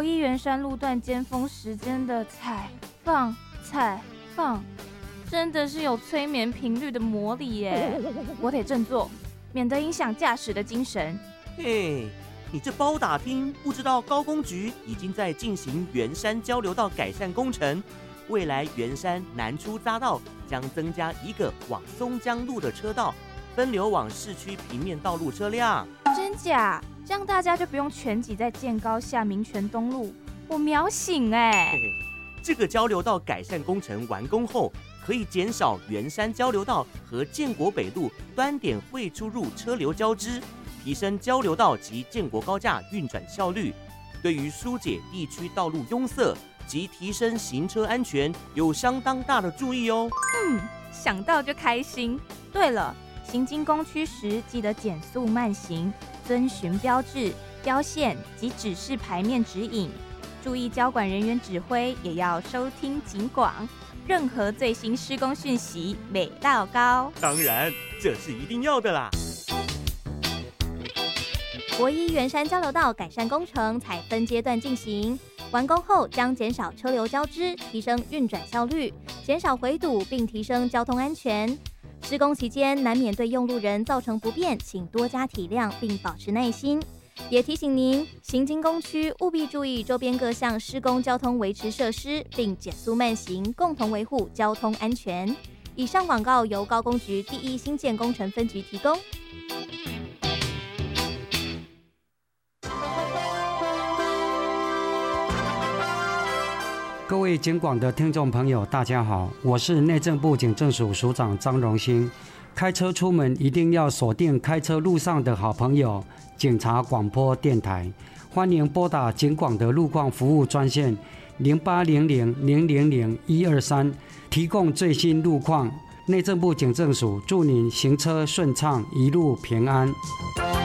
一圆山路段尖峰时间的踩放，真的是有催眠频率的魔力耶！我得振作，免得影响驾驶的精神。 嘿，你这包打听，不知道高工局已经在进行圆山交流道改善工程，未来圆山南出匝道将增加一个往松江路的车道，分流往市区平面道路车辆。 真假？这样大家就不用全挤在建高下民权东路，我秒醒哎！ 这个交流道改善工程完工后，可以减少圆山交流道和建国北路端点汇出入车流交织，提升交流道及建国高架运转效率，对于疏解地区道路拥塞及提升行车安全有相当大的注意哦。 想到就开心。对了，行经工区时记得减速慢行，遵循标志、标线及指示牌面指引，注意交管人员指挥，也要收听警广。任何最新施工讯息，美到高。 当然，这是一定要的啦。 国一圆山交流道改善工程采分阶段进行，完工后将减少车流交织，提升运转效率，减少回堵，并提升交通安全。施工期间难免对用路人造成不便，请多加体谅并保持耐心。也提醒您，行经工区务必注意周边各项施工交通维持设施，并减速慢行，共同维护交通安全。以上广告由高工局第一新建工程分局提供。 各位警广的听众朋友，大家好，我是内政部警政署署长张荣兴。开车出门一定要锁定开车路上的好朋友警察广播电台，欢迎拨打警广的路况服务专线0800000123，提供最新路况。内政部警政署祝您行车顺畅，一路平安。